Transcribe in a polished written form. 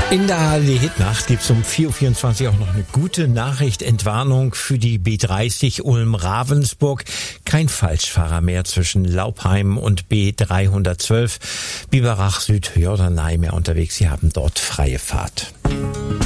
In der ARD-Hitnacht gibt's um 4.24 Uhr auch noch eine gute Nachricht. Entwarnung für die B30 Ulm-Ravensburg. Kein Falschfahrer mehr zwischen Laupheim und B312. Biberach Süd, Jorderney mehr unterwegs. Sie haben dort freie Fahrt.